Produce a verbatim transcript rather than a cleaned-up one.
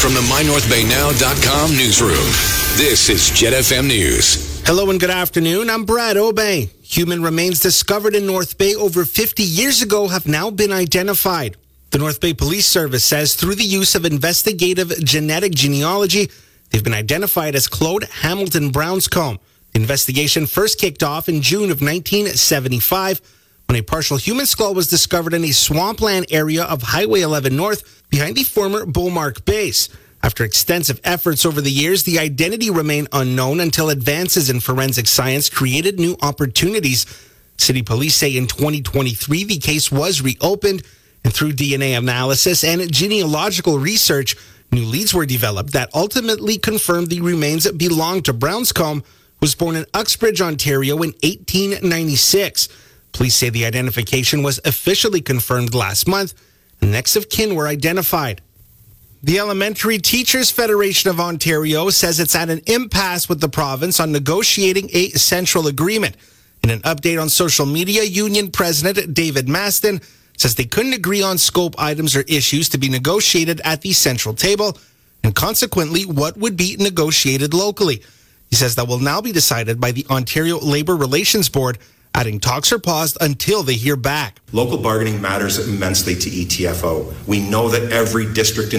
From the my north bay now dot com newsroom, this is Jet F M News. Hello and good afternoon. I'm Brad Obey. Human remains discovered in North Bay over fifty years ago have now been identified. The North Bay Police Service says through the use of investigative genetic genealogy, they've been identified as Claude Hamilton Brownscombe. The investigation first kicked off in June of nineteen seventy-five when a partial human skull was discovered in a swampland area of Highway eleven North behind the former Beaumark base. After extensive efforts over the years, the identity remained unknown until advances in forensic science created new opportunities. City police say in twenty twenty-three, the case was reopened, and through D N A analysis and genealogical research, new leads were developed that ultimately confirmed the remains belonged to Brownscombe, who was born in Uxbridge, Ontario in eighteen ninety-six. Police say the identification was officially confirmed last month, and next of kin were identified. The Elementary Teachers Federation of Ontario says it's at an impasse with the province on negotiating a central agreement. In an update on social media, Union President David Maston says they couldn't agree on scope items or issues to be negotiated at the central table, and consequently what would be negotiated locally. He says that will now be decided by the Ontario Labour Relations Board, adding talks are paused until they hear back. Local bargaining matters immensely to E T F O. We know that every district in